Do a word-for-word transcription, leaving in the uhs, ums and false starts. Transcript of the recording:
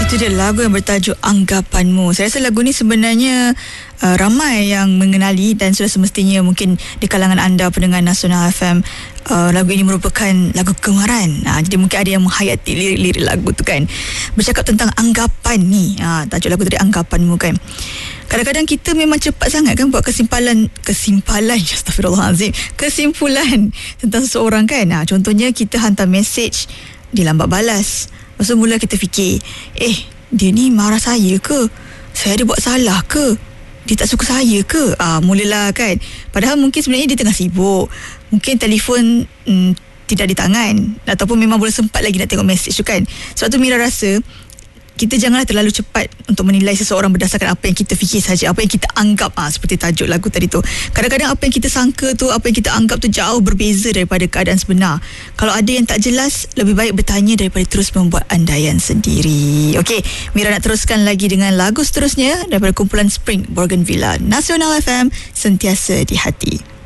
Itu dia lagu yang bertajuk Anggapanmu. Saya rasa lagu ni sebenarnya uh, ramai yang mengenali dan sudah semestinya mungkin di kalangan anda pendengar Nasional F M, uh, lagu ini merupakan lagu kegemaran. Uh, jadi mungkin ada yang menghayati lirik-lirik lagu tu kan. Bercakap tentang anggapan ni. Uh, tajuk lagu tadi Anggapanmu kan. Kadang-kadang kita memang cepat sangat kan buat kesimpulan kesimpulan astagfirullahalazim kesimpulan tentang seseorang kan. Uh, contohnya kita hantar mesej, dia lambat balas. Lepas tu mula kita fikir, eh, dia ni marah saya ke? Saya ada buat salah ke? Dia tak suka saya ke? Ah, mulalah kan. Padahal mungkin sebenarnya dia tengah sibuk. Mungkin telefon hmm, tidak di tangan. Ataupun memang belum sempat lagi nak tengok mesej tu kan. Sebab tu Mira rasa, kita janganlah terlalu cepat untuk menilai seseorang berdasarkan apa yang kita fikir saja, apa yang kita anggap, ah, seperti tajuk lagu tadi tu. Kadang-kadang apa yang kita sangka tu, apa yang kita anggap tu jauh berbeza daripada keadaan sebenar. Kalau ada yang tak jelas, lebih baik bertanya daripada terus membuat andaian sendiri. Okey, Mira nak teruskan lagi dengan lagu seterusnya daripada kumpulan Spring Bougainvillea. Nasional F M, sentiasa di hati.